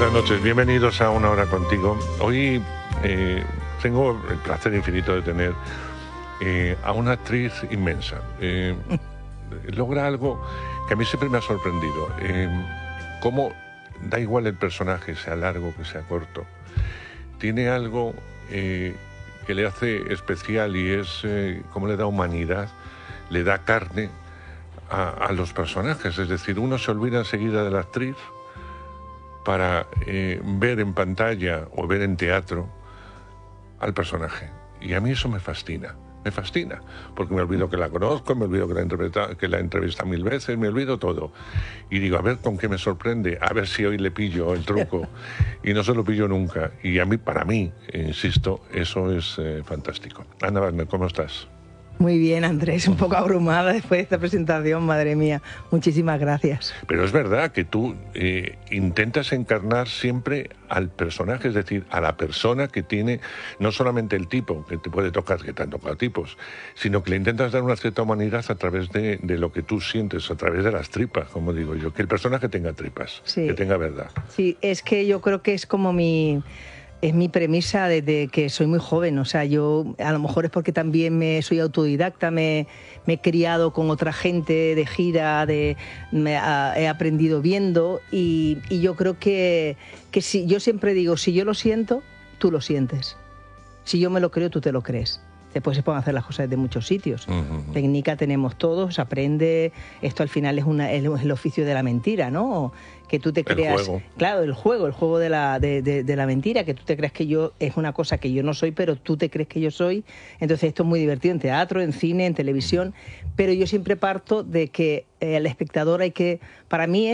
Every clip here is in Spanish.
Buenas noches, bienvenidos a Una Hora Contigo. Hoy tengo el placer infinito de tener a una actriz inmensa. Logra algo que a mí siempre me ha sorprendido. Cómo da igual el personaje, sea largo, que sea corto. Tiene algo que le hace especial y es cómo le da humanidad, le da carne a los personajes. Es decir, uno se olvida enseguida de la actriz para ver en pantalla o ver en teatro al personaje. Y a mí eso me fascina, porque me olvido que la conozco, me olvido que la he entrevistado 1000 veces, me olvido todo. Y digo, a ver con qué me sorprende, a ver si hoy le pillo el truco. Y no se lo pillo nunca. Y para mí, insisto, eso es fantástico. Ana Wagner, ¿cómo estás? Muy bien, Andrés, un poco abrumada después de esta presentación, madre mía. Muchísimas gracias. Pero es verdad que tú intentas encarnar siempre al personaje, es decir, a la persona que tiene no solamente el tipo, que te puede tocar, que te han tocado tipos, sino que le intentas dar una cierta humanidad a través de lo que tú sientes, a través de las tripas, como digo yo, que el personaje tenga tripas, sí, que tenga verdad. Sí, es que yo creo que es como mi premisa desde que soy muy joven. O sea, yo a lo mejor es porque también soy autodidacta, me he criado con otra gente de gira, he aprendido viendo y yo creo que si, yo siempre digo, si yo lo siento, tú lo sientes. Si yo me lo creo, tú te lo crees. Después se pueden hacer las cosas de muchos sitios. Técnica tenemos todos, se aprende. Esto al final es el oficio de la mentira, ¿no? Que tú te creas... El juego. Claro, el juego de la mentira, que tú te creas que yo es una cosa que yo no soy, pero tú te crees que yo soy. Entonces esto es muy divertido en teatro, en cine, en televisión. Pero yo siempre parto de que el espectador para mí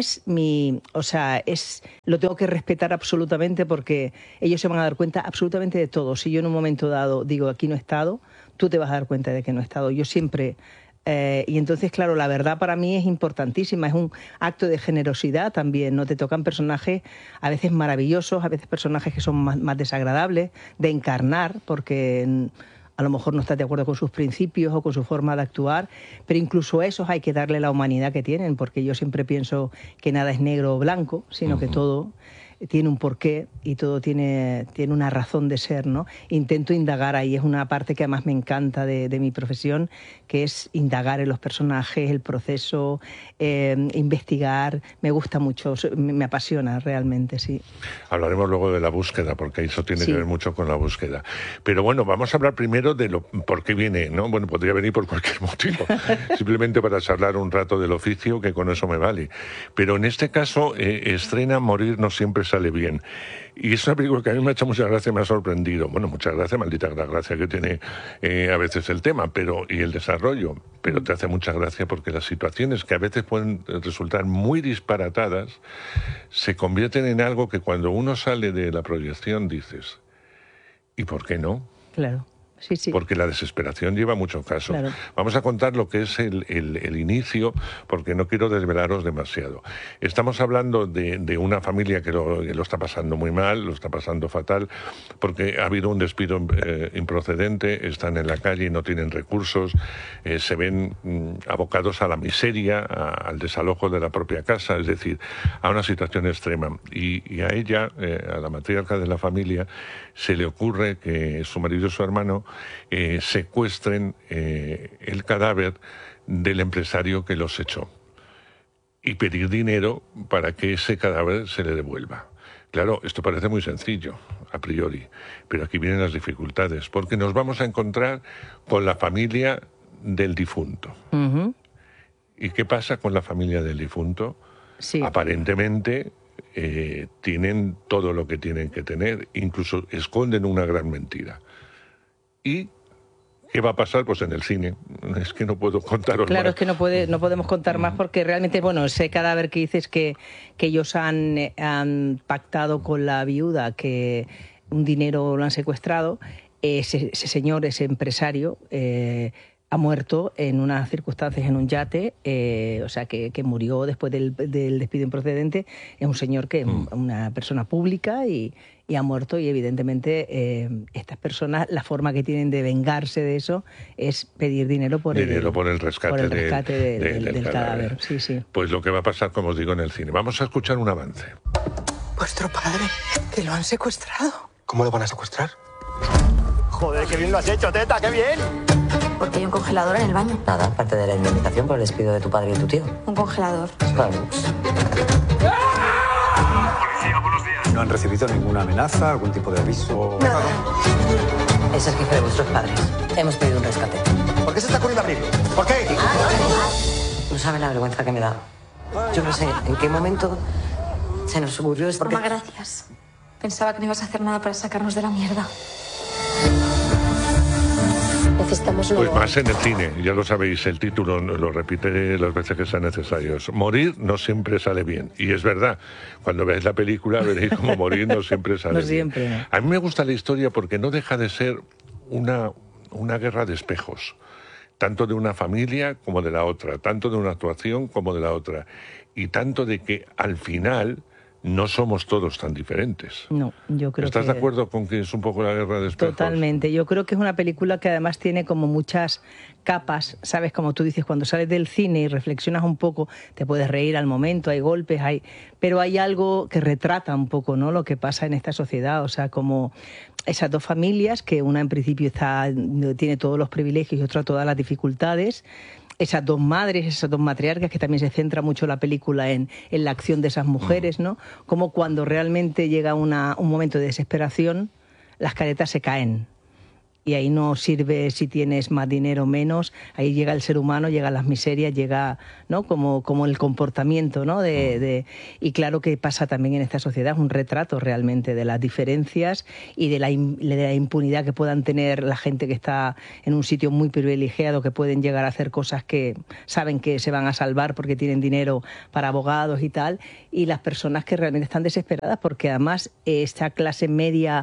lo tengo que respetar absolutamente, porque ellos se van a dar cuenta absolutamente de todo. Si yo en un momento dado digo aquí no he estado, tú te vas a dar cuenta de que no he estado. Yo siempre... y entonces, claro, la verdad para mí es importantísima, es un acto de generosidad también, ¿no? Te tocan personajes a veces maravillosos, a veces personajes que son más desagradables de encarnar, porque a lo mejor no estás de acuerdo con sus principios o con su forma de actuar, pero incluso a esos hay que darle la humanidad que tienen, porque yo siempre pienso que nada es negro o blanco, sino que todo tiene un porqué y todo tiene una razón de ser, ¿no? Intento indagar ahí, es una parte que además me encanta de mi profesión, que es indagar en los personajes, el proceso, investigar. Me gusta mucho, me apasiona realmente, sí. Hablaremos luego de la búsqueda, porque eso tiene que ver mucho con la búsqueda. Pero bueno, vamos a hablar primero de por qué viene, ¿no? Bueno, podría venir por cualquier motivo, simplemente para charlar un rato del oficio, que con eso me vale. Pero en este caso, estrena Morir no siempre sale bien. Y es una película que a mí me ha hecho mucha gracia, me ha sorprendido. Bueno, muchas gracias, maldita gracia que tiene a veces el tema y el desarrollo, pero te hace mucha gracia porque las situaciones que a veces pueden resultar muy disparatadas se convierten en algo que cuando uno sale de la proyección dices, ¿y por qué no? Claro. Sí, sí. Porque la desesperación lleva mucho caso. Claro. Vamos a contar lo que es el inicio, porque no quiero desvelaros demasiado. Estamos hablando de una familia que lo está pasando muy mal, lo está pasando fatal, porque ha habido un despido improcedente, están en la calle y no tienen recursos, se ven abocados a la miseria, al desalojo de la propia casa, es decir, a una situación extrema. Y a ella, a la matriarca de la familia, se le ocurre que su marido y su hermano secuestren el cadáver del empresario que los echó y pedir dinero para que ese cadáver se le devuelva. Claro, esto parece muy sencillo a priori, pero aquí vienen las dificultades, porque nos vamos a encontrar con la familia del difunto. ¿Y qué pasa con la familia del difunto? Sí. Aparentemente tienen todo lo que tienen que tener, incluso esconden una gran mentira. ¿Y qué va a pasar? Pues en el cine. Es que no puedo contaros Claro, más. es que no podemos contar más, porque realmente, bueno, ese cadáver que dices que ellos han pactado con la viuda, que un dinero lo han secuestrado, ese señor, ese empresario, ha muerto en unas circunstancias en un yate, o sea, que murió después del despido improcedente. Es un señor que es una persona pública y ha muerto, y evidentemente estas personas, la forma que tienen de vengarse de eso es pedir dinero por el rescate del cadáver. Sí, sí. Pues lo que va a pasar, como os digo, en el cine. Vamos a escuchar un avance. Vuestro padre, que lo han secuestrado. ¿Cómo lo van a secuestrar? Joder, qué bien lo has hecho, teta, qué bien. Porque hay un congelador en el baño. Nada, parte de la indemnización por el despido de tu padre y tu tío. Un congelador. Claro. ¿No han recibido ninguna amenaza, algún tipo de aviso? Nada. Es el jefe de vuestros padres. Hemos pedido un rescate. ¿Por qué se está ocurriendo abrirlo? ¿Por qué? No sabe la vergüenza que me da. Yo no sé en qué momento se nos ocurrió esto. Mamá, gracias. Pensaba que no ibas a hacer nada para sacarnos de la mierda. Necesitamos Pues más en el cine, ya lo sabéis, el título lo repite las veces que sean necesarios. Morir no siempre sale bien. Y es verdad, cuando veáis la película veréis cómo morir no siempre sale bien. Siempre, ¿no? A mí me gusta la historia porque no deja de ser una guerra de espejos, tanto de una familia como de la otra, tanto de una actuación como de la otra, y tanto de que al final no somos todos tan diferentes. No, yo creo ¿Estás de acuerdo con que es un poco la guerra de espejos? Totalmente. Yo creo que es una película que además tiene como muchas capas, ¿sabes? Como tú dices, cuando sales del cine y reflexionas un poco, te puedes reír al momento, hay golpes, pero hay algo que retrata un poco, ¿no?, lo que pasa en esta sociedad. O sea, como esas dos familias, que una en principio tiene todos los privilegios y otra todas las dificultades. Esas dos madres, esas dos matriarcas, que también se centra mucho la película en la acción de esas mujeres, ¿no? Como cuando realmente llega un momento de desesperación, las caretas se caen. Y ahí no sirve si tienes más dinero o menos, ahí llega el ser humano, llegan las miserias, llega, ¿no?, como el comportamiento, ¿no? Y claro que pasa también en esta sociedad, es un retrato realmente de las diferencias y de la impunidad que puedan tener la gente que está en un sitio muy privilegiado, que pueden llegar a hacer cosas que saben que se van a salvar porque tienen dinero para abogados y tal, y las personas que realmente están desesperadas porque además esta clase media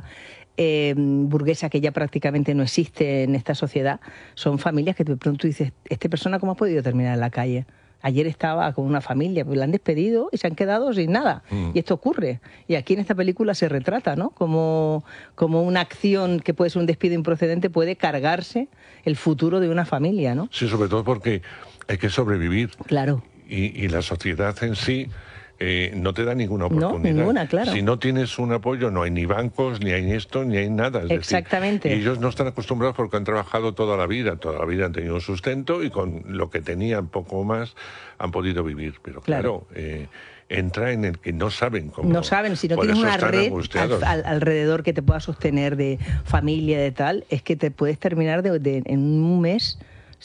burguesa que ya prácticamente no existe en esta sociedad, son familias que de pronto dices, ¿esta persona cómo ha podido terminar en la calle? Ayer estaba con una familia, pues la han despedido y se han quedado sin nada. Y esto ocurre. Y aquí en esta película se retrata, ¿no?, como una acción que puede ser un despido improcedente puede cargarse el futuro de una familia, ¿no? Sí, sobre todo porque hay que sobrevivir. Claro. Y la sociedad en sí no te da ninguna oportunidad. No, ninguna, claro. Si no tienes un apoyo, no hay ni bancos, ni hay esto, ni hay nada. Es Exactamente. decir, y ellos no están acostumbrados porque han trabajado toda la vida han tenido un sustento y con lo que tenían, poco más, han podido vivir. Pero claro, entra en el que no saben cómo. No saben, si no tienes una red alrededor que te pueda sostener de familia, de tal, es que te puedes terminar en un mes,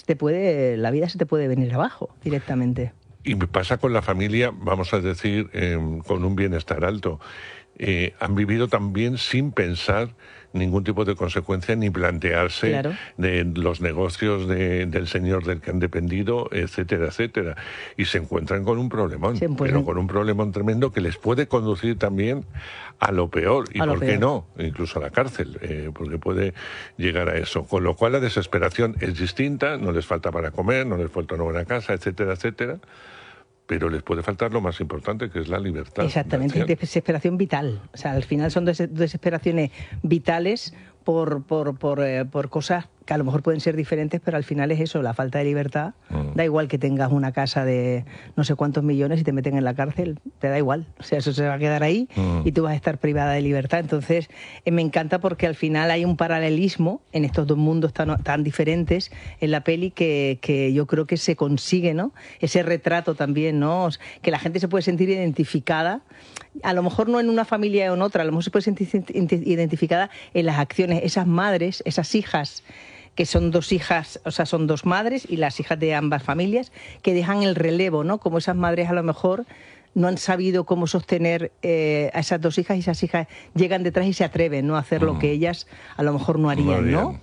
la vida se te puede venir abajo directamente. Y me pasa con la familia, vamos a decir, con un bienestar alto. Han vivido también sin pensar ningún tipo de consecuencia ni plantearse de los negocios del señor del que han dependido, etcétera, etcétera. Y se encuentran con un problemón, pero con un problemón tremendo que les puede conducir también a lo peor. ¿Y por qué no? Incluso a la cárcel, porque puede llegar a eso. Con lo cual la desesperación es distinta, no les falta para comer, no les falta una buena casa, etcétera, etcétera. Pero les puede faltar lo más importante, que es la libertad. Exactamente, desesperación vital. O sea, al final son desesperaciones vitales por cosas que a lo mejor pueden ser diferentes, pero al final es eso, la falta de libertad. Da igual que tengas una casa de no sé cuántos millones y te meten en la cárcel, te da igual. O sea, eso se va a quedar ahí y tú vas a estar privada de libertad. Entonces, me encanta porque al final hay un paralelismo en estos dos mundos tan diferentes en la peli que yo creo que se consigue, ¿no? Ese retrato también, ¿no? Que la gente se puede sentir identificada, a lo mejor no en una familia o en otra, a lo mejor se puede sentir identificada en las acciones, esas madres, esas hijas, que son dos hijas, o sea, son dos madres y las hijas de ambas familias, que dejan el relevo, ¿no? Como esas madres a lo mejor no han sabido cómo sostener a esas dos hijas y esas hijas llegan detrás y se atreven, ¿no?, a hacer lo que ellas a lo mejor no harían, ¿no?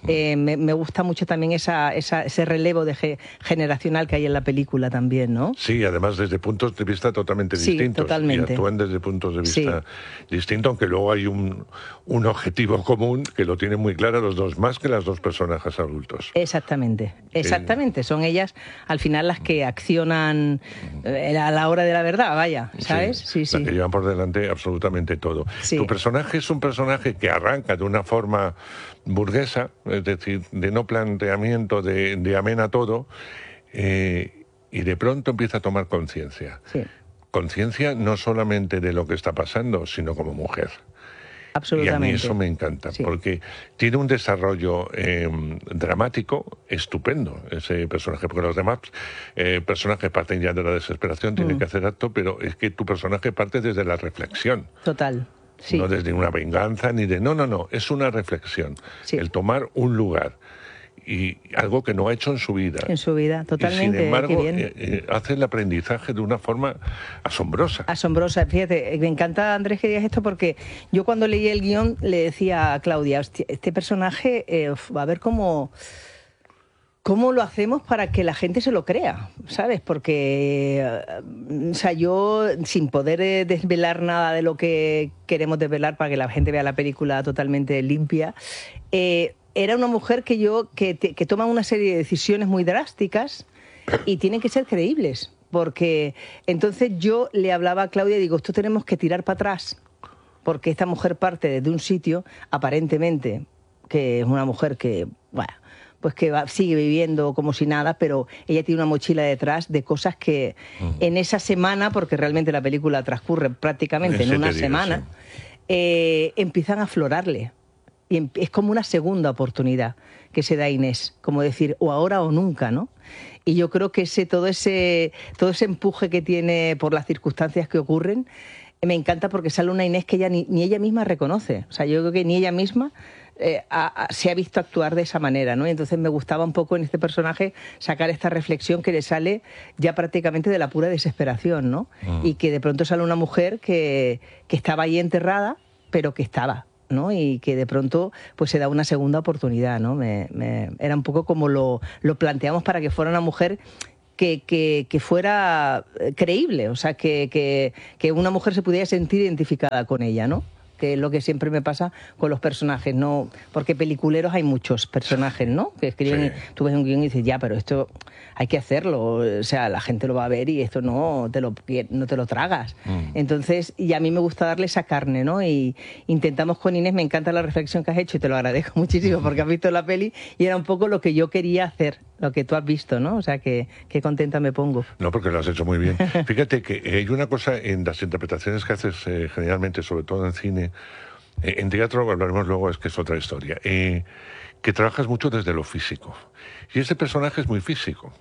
Me gusta mucho también ese relevo generacional que hay en la película también, ¿no? Sí, además desde puntos de vista totalmente distintos. Totalmente. Y actúan desde puntos de vista distintos, aunque luego hay un objetivo común que lo tienen muy claro los dos, más que las dos personajes adultos. Exactamente. Son ellas al final las que accionan a la hora de la verdad, vaya, ¿sabes? Sí. Las que llevan por delante absolutamente todo. Tu personaje es un personaje que arranca de una forma burguesa, es decir, de no planteamiento, de amén a todo, y de pronto empieza a tomar conciencia. Sí. conciencia no solamente de lo que está pasando, sino como mujer. Absolutamente. Y a mí eso me encanta, Sí. porque tiene un desarrollo dramático estupendo, ese personaje, porque los demás personajes parten ya de la desesperación, tienen que hacer acto, pero es que tu personaje parte desde la reflexión. Total. Sí. No desde una venganza, ni de... No, es una reflexión. Sí. El tomar un lugar y algo que no ha hecho en su vida. En su vida, totalmente. Y sin embargo, qué bien. hace el aprendizaje de una forma asombrosa. Asombrosa. Fíjate, me encanta, Andrés, que digas esto, porque yo cuando leí el guión le decía a Claudia, hostia, este personaje va a ver cómo lo hacemos para que la gente se lo crea, ¿sabes? Porque, o sea, yo, sin poder desvelar nada de lo que queremos desvelar para que la gente vea la película totalmente limpia, era una mujer que toma una serie de decisiones muy drásticas y tienen que ser creíbles. Porque entonces yo le hablaba a Claudia y digo, esto tenemos que tirar para atrás, porque esta mujer parte desde un sitio, aparentemente, que es una mujer que, bueno, pues que sigue viviendo como si nada, pero ella tiene una mochila detrás de cosas que en esa semana, porque realmente la película transcurre prácticamente en una semana, empiezan a aflorarle. Y es como una segunda oportunidad que se da a Inés, como decir, o ahora o nunca, ¿no? Y yo creo que todo ese empuje que tiene por las circunstancias que ocurren, me encanta porque sale una Inés que ella ni ella misma reconoce. O sea, yo creo que ni ella misma se ha visto actuar de esa manera, ¿no? Y entonces me gustaba un poco en este personaje sacar esta reflexión que le sale ya prácticamente de la pura desesperación, ¿no? Y que de pronto sale una mujer que estaba ahí enterrada, pero que estaba, ¿no? Y que de pronto pues se da una segunda oportunidad, ¿no? Era un poco como lo planteamos para que fuera una mujer que fuera creíble, o sea, que una mujer se pudiera sentir identificada con ella, ¿no? Que es lo que siempre me pasa con los personajes, ¿no? Porque peliculeros hay muchos personajes, ¿no? Que escriben, sí. Tú ves un guión y dices, ya, pero esto hay que hacerlo, o sea, la gente lo va a ver y esto no te lo tragas. Entonces, y a mí me gusta darle esa carne, ¿no? Y intentamos con Inés, me encanta la reflexión que has hecho y te lo agradezco muchísimo porque has visto la peli y era un poco lo que yo quería hacer, lo que tú has visto, ¿no? O sea, que contenta me pongo. No, porque lo has hecho muy bien. Fíjate que hay una cosa en las interpretaciones que haces generalmente, sobre todo en cine, en teatro hablaremos luego, es que es otra historia, que trabajas mucho desde lo físico. Y ese personaje es muy físico.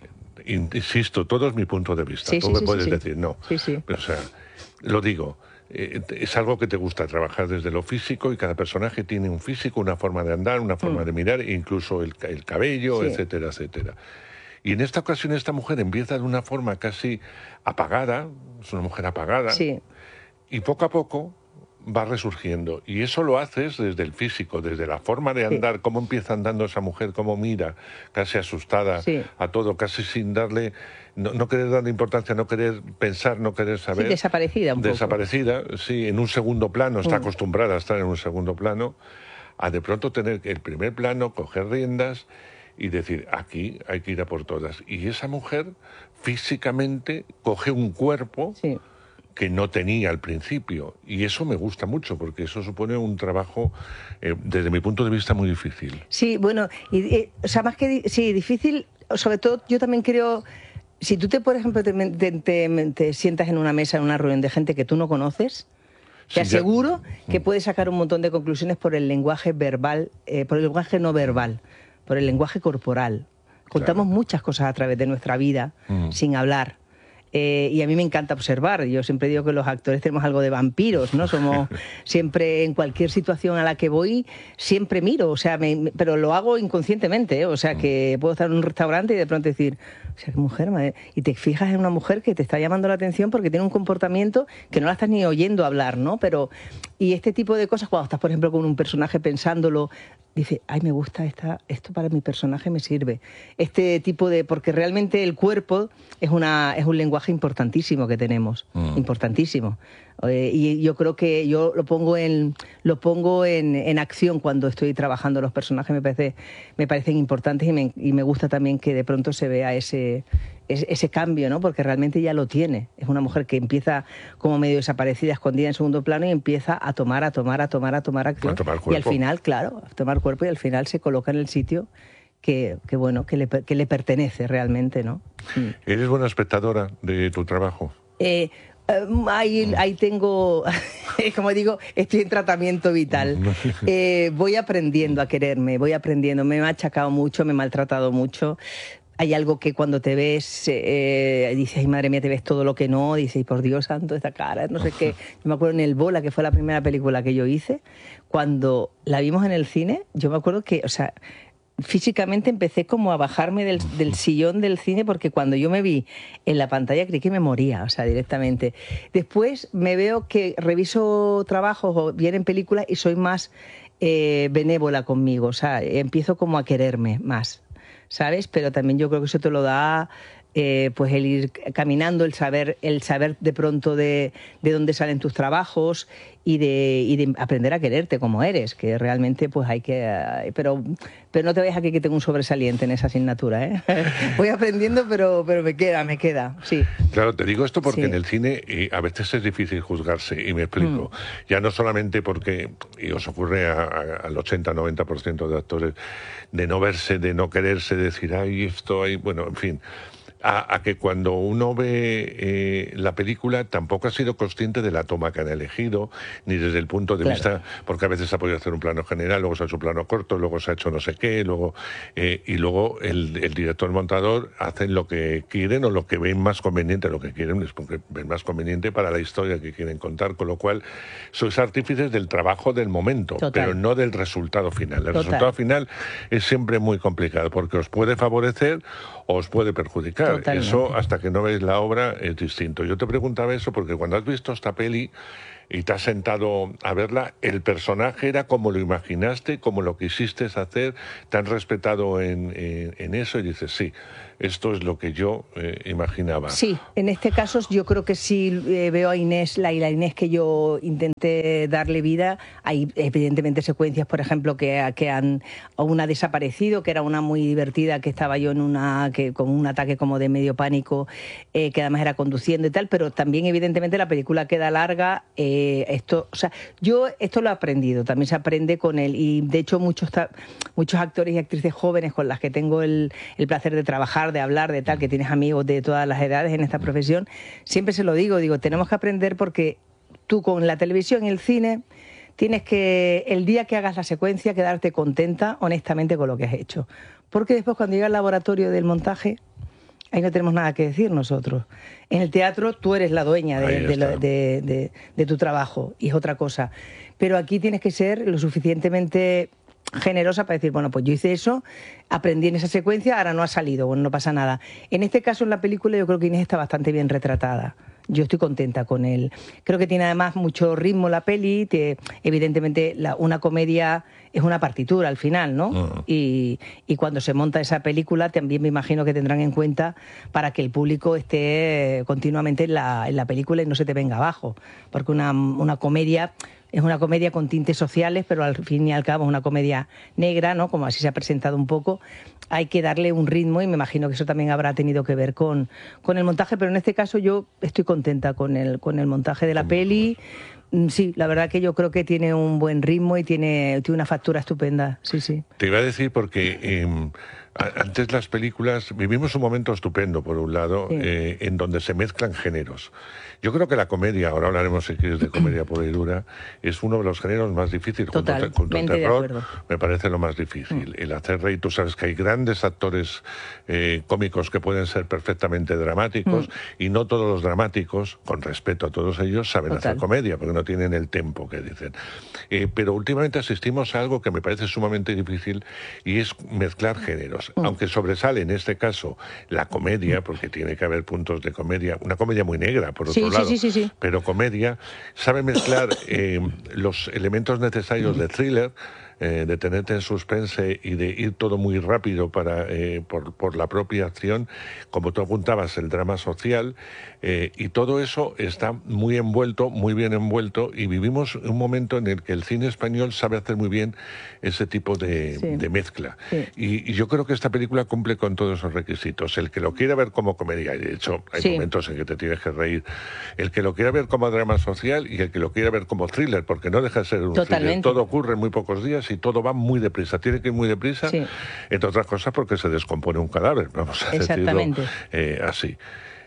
Insisto, todo es mi punto de vista. Sí, Tú sí, me sí, puedes sí. decir no. Sí, sí. Pero, o sea, lo digo, es algo que te gusta trabajar desde lo físico y cada personaje tiene un físico, una forma de andar, una forma de mirar, incluso el cabello, Sí. etcétera, etcétera. Y en esta ocasión esta mujer empieza de una forma casi apagada, es una mujer apagada, Sí. y poco a poco va resurgiendo. Y eso lo haces desde el físico, desde la forma de andar, cómo empieza andando esa mujer, cómo mira, casi asustada Sí. a todo, casi sin darle, no querer darle importancia, no querer pensar, no querer saber. Sí, desaparecida un poco. Desaparecida, sí, en un segundo plano, está acostumbrada a estar en un segundo plano, a de pronto tener el primer plano, coger riendas y decir, aquí hay que ir a por todas. Y esa mujer físicamente coge un cuerpo Sí. que no tenía al principio. Y eso me gusta mucho, porque eso supone un trabajo, desde mi punto de vista, muy difícil. Sí, bueno, o sea, más que difícil, sobre todo yo también creo, si tú por ejemplo, te sientas en una mesa, en una reunión de gente que tú no conoces, te aseguro que puedes sacar un montón de conclusiones por el lenguaje verbal, por el lenguaje no verbal, por el lenguaje corporal. Contamos muchas cosas a través de nuestra vida sin hablar. Y a mí me encanta observar. Yo siempre digo que los actores tenemos algo de vampiros, ¿no? Somos siempre, en cualquier situación a la que voy, siempre miro, o sea, pero lo hago inconscientemente, ¿eh? O sea, que puedo estar en un restaurante y de pronto decir, o sea, qué mujer, madre. Y te fijas en una mujer que te está llamando la atención porque tiene un comportamiento que no la estás ni oyendo hablar, ¿no? Pero, y este tipo de cosas, cuando estás, por ejemplo, con un personaje pensándolo, dice, ay, me gusta esto para mi personaje me sirve. Este tipo de... Porque realmente el cuerpo es un lenguaje importantísimo que tenemos, importantísimo. Y yo creo que yo lo pongo en acción cuando estoy trabajando los personajes, me parecen importantes y me gusta también que de pronto se vea ese cambio, ¿no? Porque realmente ya lo tiene. Es una mujer que empieza como medio desaparecida, escondida en segundo plano y empieza a tomar acción. Y al final, claro, a tomar cuerpo y al final se coloca en el sitio que le pertenece realmente, ¿no? ¿Eres buena espectadora de tu trabajo? Ahí tengo, como digo, estoy en tratamiento vital. Voy aprendiendo a quererme, voy aprendiendo. Me he machacado mucho, me he maltratado mucho. Hay algo que cuando te ves, dices, ay, madre mía, te ves todo lo que no. Dices, ay, por Dios santo, esta cara, no sé qué. Yo me acuerdo en El Bola, que fue la primera película que yo hice, cuando la vimos en el cine, yo me acuerdo que, o sea, físicamente empecé como a bajarme del sillón del cine, porque cuando yo me vi en la pantalla creí que me moría, o sea, directamente. Después me veo que reviso trabajos o vienen películas y soy más benévola conmigo, o sea, empiezo como a quererme más, ¿sabes? Pero también yo creo que eso te lo da pues el ir caminando, el saber de pronto de dónde salen tus trabajos y de aprender a quererte como eres, que realmente pues hay que... Pero no te vayas aquí que tengo un sobresaliente en esa asignatura, ¿eh? Voy aprendiendo, pero me queda, sí. Claro, te digo esto porque sí. En el cine a veces es difícil juzgarse, y me explico. Ya no solamente porque, y os ocurre al 80-90% de actores, de no verse, de no quererse, de decir, ay, esto hay... Bueno, en fin... A que cuando uno ve la película tampoco ha sido consciente de la toma que han elegido, ni desde el punto de vista, porque a veces se ha podido hacer un plano general, luego se ha hecho un plano corto, luego se ha hecho no sé qué, luego y luego el director montador hacen lo que quieren o lo que ven más conveniente, lo que quieren es porque ven más conveniente para la historia que quieren contar, con lo cual sois artífices del trabajo del momento, pero no del resultado final. El resultado final es siempre muy complicado, porque os puede favorecer o os puede perjudicar. Totalmente. Eso, hasta que no veis la obra, es distinto. Yo te preguntaba eso porque cuando has visto esta peli y te has sentado a verla, ¿el personaje era como lo imaginaste, como lo quisiste hacer? ¿Te han respetado en eso? Y dices, sí, esto es lo que yo imaginaba. Sí, en este caso yo creo que sí veo a Inés, la Inés que yo intenté darle vida. Hay evidentemente secuencias, por ejemplo, que han una desaparecido, que era una muy divertida, que estaba yo con un ataque como de medio pánico, que además era conduciendo y tal, pero también evidentemente la película queda larga. Yo esto lo he aprendido, también se aprende con él, y de hecho muchos actores y actrices jóvenes con las que tengo el placer de trabajar, de hablar, de tal, que tienes amigos de todas las edades en esta profesión, siempre se lo digo, tenemos que aprender, porque tú con la televisión y el cine tienes que, el día que hagas la secuencia, quedarte contenta honestamente con lo que has hecho, porque después cuando llega al laboratorio del montaje, ahí no tenemos nada que decir nosotros. En el teatro tú eres la dueña de tu trabajo, y es otra cosa. Pero aquí tienes que ser lo suficientemente generosa para decir, bueno, pues yo hice eso, aprendí en esa secuencia, ahora no ha salido, bueno, no pasa nada. En este caso, en la película, yo creo que Inés está bastante bien retratada. Yo estoy contenta con él. Creo que tiene además mucho ritmo la peli, evidentemente una comedia es una partitura al final, ¿no? Y cuando se monta esa película también me imagino que tendrán en cuenta para que el público esté continuamente en la película y no se te venga abajo, porque una comedia es una comedia con tintes sociales, pero al fin y al cabo es una comedia negra, ¿no? Como así se ha presentado un poco. Hay que darle un ritmo, y me imagino que eso también habrá tenido que ver con el montaje, pero en este caso yo estoy contenta con el montaje de la peli. Sí, la verdad que yo creo que tiene un buen ritmo y tiene una factura estupenda, sí, sí. Te iba a decir porque antes las películas, vivimos un momento estupendo, por un lado, sí, en donde se mezclan géneros. Yo creo que la comedia, ahora hablaremos si quieres de comedia pura y dura, es uno de los géneros más difíciles. Junto al terror, me parece lo más difícil. El hacer reír, tú sabes que hay grandes actores cómicos que pueden ser perfectamente dramáticos, y no todos los dramáticos, con respeto a todos ellos, saben hacer comedia, porque no tienen el tempo que dicen. Pero últimamente asistimos a algo que me parece sumamente difícil, y es mezclar géneros. Aunque sobresale en este caso la comedia, porque tiene que haber puntos de comedia, una comedia muy negra, por otro lado, sí. Pero comedia, sabe mezclar los elementos necesarios de thriller, de tenerte en suspense y de ir todo muy rápido por la propia acción, como tú apuntabas, el drama social, y todo eso está muy envuelto, muy bien envuelto, y vivimos un momento en el que el cine español sabe hacer muy bien ese tipo de mezcla. Sí. Y yo creo que esta película cumple con todos esos requisitos. El que lo quiera ver como comedia, y de hecho hay momentos en que te tienes que reír, el que lo quiera ver como drama social y el que lo quiera ver como thriller, porque no deja de ser un thriller. Todo ocurre en muy pocos días y todo va muy deprisa. Tiene que ir muy deprisa, entre otras cosas porque se descompone un cadáver, vamos a decirlo así.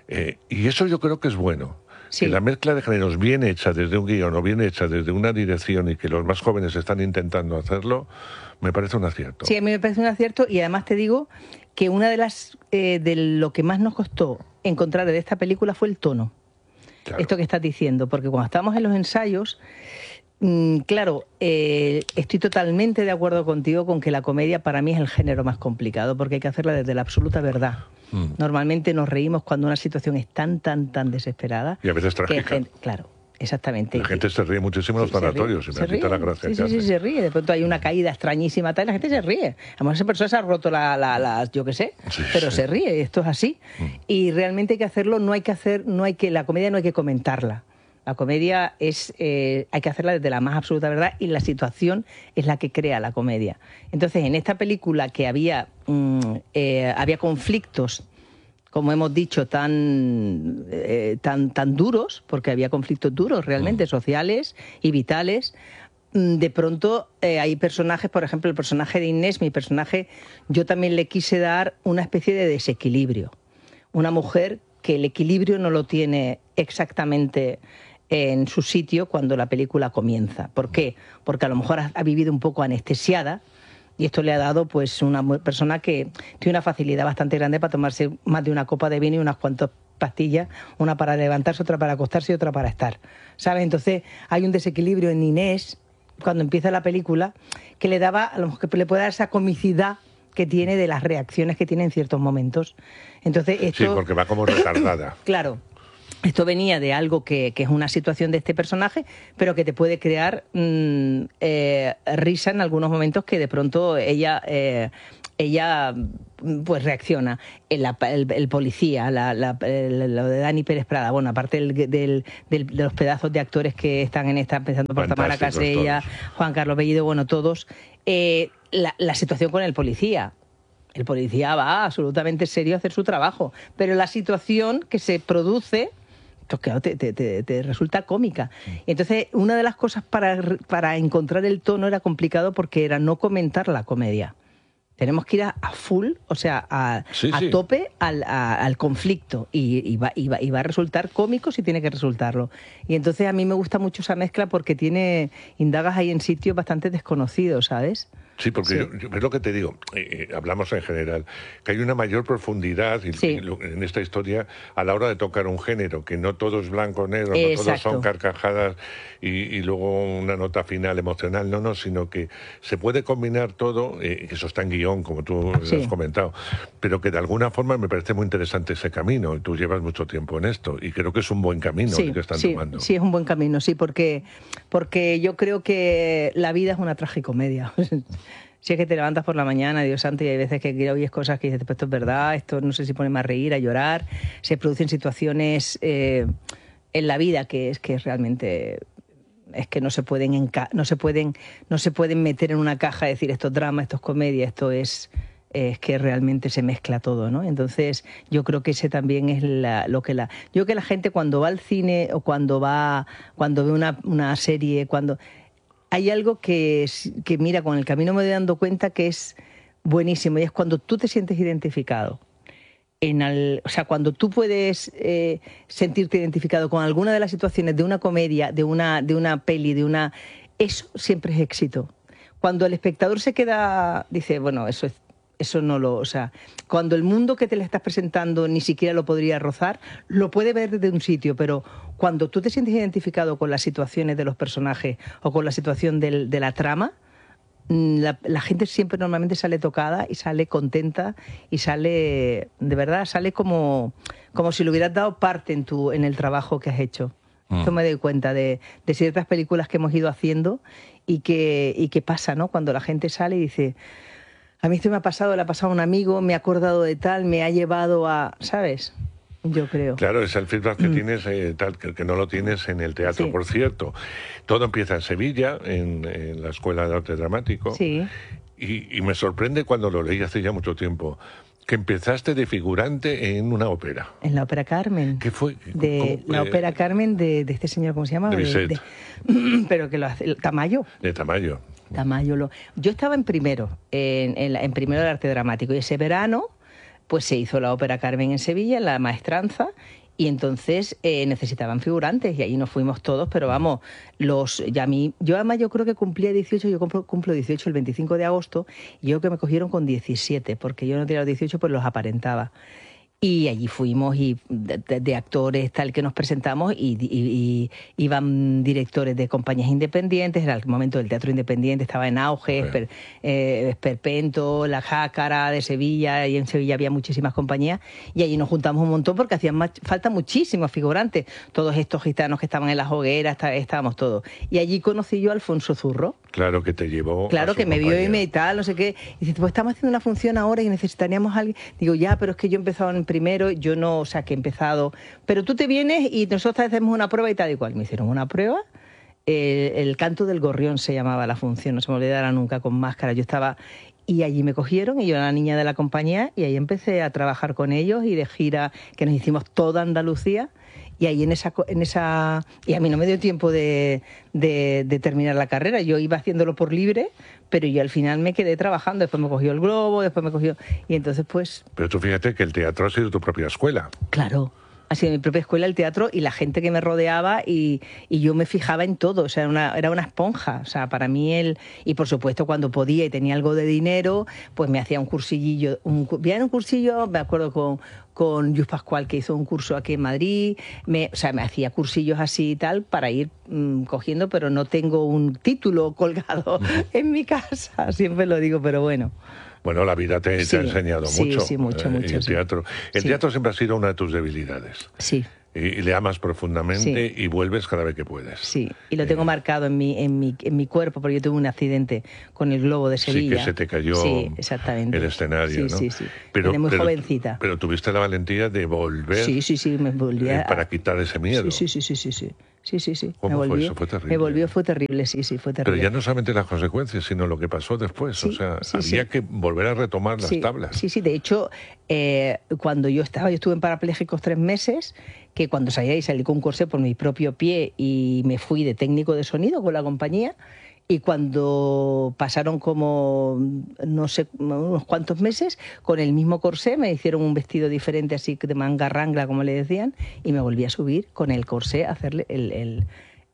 Y eso yo creo que es bueno. Sí. Que la mezcla de géneros bien hecha desde un guión o bien hecha desde una dirección y que los más jóvenes están intentando hacerlo, me parece un acierto. Sí, a mí me parece un acierto y además te digo que una de las de lo que más nos costó encontrar de esta película fue el tono. Claro. Esto que estás diciendo, porque cuando estábamos en los ensayos, claro, estoy totalmente de acuerdo contigo con que la comedia para mí es el género más complicado, porque hay que hacerla desde la absoluta verdad. Normalmente nos reímos cuando una situación es tan desesperada. Y a veces trágica. Claro, exactamente. La gente se ríe muchísimo en los tanatorios, y me quita la gracia. Sí, se ríe. De pronto hay una caída extrañísima tal, y la gente se ríe. A lo mejor esa persona se ha roto yo qué sé, pero se ríe, esto es así. Y realmente hay que hacerlo, la comedia no hay que comentarla. La comedia hay que hacerla desde la más absoluta verdad y la situación es la que crea la comedia. Entonces, en esta película que había conflictos, como hemos dicho, tan duros, porque había conflictos duros realmente, sociales y vitales, de pronto hay personajes, por ejemplo, el personaje de Inés, mi personaje, yo también le quise dar una especie de desequilibrio. Una mujer que el equilibrio no lo tiene exactamente en su sitio cuando la película comienza. ¿Por qué? Porque a lo mejor ha vivido un poco anestesiada y esto le ha dado pues una persona que tiene una facilidad bastante grande para tomarse más de una copa de vino y unas cuantas pastillas, una para levantarse, otra para acostarse y otra para estar, ¿sabes? Entonces hay un desequilibrio en Inés cuando empieza la película que le daba, a lo mejor que le puede dar esa comicidad que tiene de las reacciones que tiene en ciertos momentos. Entonces esto... Sí, porque va como retardada. Claro. Esto venía de algo que es una situación de este personaje, pero que te puede crear risa en algunos momentos que de pronto ella pues reacciona. El policía, lo de Dani Pérez Prada, bueno, aparte de los pedazos de actores que están en esta, empezando por Tamara Casella, Juan Carlos Bellido, bueno, todos, la situación con el policía. El policía va absolutamente serio a hacer su trabajo, pero la situación que se produce... pues claro, te resulta cómica. Y entonces, una de las cosas para encontrar el tono era complicado porque era no comentar la comedia. Tenemos que ir a full, o sea, a tope al conflicto y va a resultar cómico si tiene que resultarlo. Y entonces a mí me gusta mucho esa mezcla porque indagas ahí en sitios bastante desconocidos, ¿sabes? Sí, porque yo es lo que te digo, hablamos en general, que hay una mayor profundidad en esta historia a la hora de tocar un género, que no todo es blanco o negro, no todos son carcajadas y luego una nota final emocional, no, sino que se puede combinar todo, que eso está en guión, como tú has comentado, pero que de alguna forma me parece muy interesante ese camino, y tú llevas mucho tiempo en esto, y creo que es un buen camino el que están tomando. Sí, es un buen camino, sí, porque yo creo que la vida es una tragicomedia. Si es que te levantas por la mañana, Dios santo, y hay veces que oyes cosas que dices, pues esto es verdad, esto no sé si pone más a reír, a llorar. Se producen situaciones en la vida que realmente es que no se pueden meter en una caja y decir esto es drama, esto es comedia, esto es que realmente se mezcla todo, ¿no? Entonces yo creo que ese también es yo creo que la gente cuando va al cine o cuando ve una serie, hay algo que mira, con el camino me voy dando cuenta que es buenísimo, y es cuando tú te sientes identificado. O sea, cuando tú puedes sentirte identificado con alguna de las situaciones de una comedia, de una peli, eso siempre es éxito. Cuando el espectador se queda, dice, bueno, eso no lo... O sea, cuando el mundo que te le estás presentando ni siquiera lo podría rozar, lo puede ver desde un sitio, pero cuando tú te sientes identificado con las situaciones de los personajes o con la situación de la trama, la gente siempre normalmente sale tocada y sale contenta y sale, de verdad, sale como si le hubieras dado parte en el trabajo que has hecho. Yo me doy cuenta de ciertas películas que hemos ido haciendo y que pasa, ¿no? Cuando la gente sale y dice... A mí esto me ha pasado, le ha pasado a un amigo, me ha acordado de tal, me ha llevado a... ¿Sabes? Yo creo. Claro, es el feedback que tienes, tal que no lo tienes en el teatro, por cierto. Todo empieza en Sevilla, en la Escuela de Arte Dramático. Sí. Y me sorprende cuando lo leí hace ya mucho tiempo, que empezaste de figurante en una ópera. En la ópera Carmen. ¿Qué fue? La ópera Carmen de este señor, ¿cómo se llama? De Bizet. Pero que lo hace... Tamayo. De Tamayo. Yo estaba en primero, en primero de arte dramático, y ese verano pues se hizo la ópera Carmen en Sevilla, la maestranza, y entonces necesitaban figurantes y ahí nos fuimos todos, pero vamos, yo además yo creo que cumplía 18, yo cumplo 18 el 25 de agosto, y yo creo que me cogieron con 17, porque yo no tenía los 18, pues los aparentaba. Y allí fuimos y de actores tal que nos presentamos y iban directores de compañías independientes, era el momento del teatro independiente, estaba en auge, Esperpento, La Jácara de Sevilla, y en Sevilla había muchísimas compañías y allí nos juntamos un montón porque hacían falta muchísimos figurantes, todos estos gitanos que estaban en las hogueras, estábamos todos. Y allí conocí yo a Alfonso Zurro. Claro, que te llevó. Claro, que me vio y me tal, no sé qué. Y dice, pues estamos haciendo una función ahora y necesitaríamos a alguien. Digo, ya, pero es que yo he empezado en primero, yo no, o sea, que he empezado. Pero tú te vienes y nosotros hacemos una prueba y tal y cual. Me hicieron una prueba. El canto del gorrión se llamaba la función, no se me olvidará nunca, con máscara. Yo estaba. Y allí me cogieron y yo era la niña de la compañía y ahí empecé a trabajar con ellos y de gira que nos hicimos toda Andalucía. Y ahí en esa y a mí no me dio tiempo de terminar la carrera, yo iba haciéndolo por libre, pero yo al final me quedé trabajando, después me cogió el Globo, después me cogió, y entonces pues... Pero tú fíjate que el teatro ha sido tu propia escuela. Claro. Ha sido mi propia escuela el teatro y la gente que me rodeaba y yo me fijaba en todo, o sea, era una esponja, o sea, para mí y por supuesto cuando podía y tenía algo de dinero, pues me hacía un cursillo, me acuerdo con Lluís Pascual, que hizo un curso aquí en Madrid, me hacía cursillos así y tal para ir cogiendo, pero no tengo un título colgado en mi casa, siempre lo digo, pero bueno. Bueno, la vida te ha enseñado mucho. Sí, mucho. Y el teatro. El teatro siempre ha sido una de tus debilidades. Sí. Y le amas profundamente y vuelves cada vez que puedes. Sí, y lo tengo marcado en mi cuerpo, porque yo tuve un accidente con el Globo de Sevilla. Sí, que se te cayó el escenario, ¿no? Sí. Era muy jovencita. Pero tuviste la valentía de volver. Sí, me volví para quitar ese miedo. Sí. ¿Cómo fue eso? Fue terrible. Fue terrible, sí, fue terrible. Pero ya no solamente las consecuencias, sino lo que pasó después. Sí, o sea, había que volver a retomar las tablas. Sí, de hecho, cuando yo estuve en parapléjicos 3 meses, que cuando salí con un corsé por mi propio pie y me fui de técnico de sonido con la compañía, y cuando pasaron como, no sé, unos cuantos meses, con el mismo corsé me hicieron un vestido diferente, así de manga rangla, como le decían, y me volví a subir con el corsé a hacerle el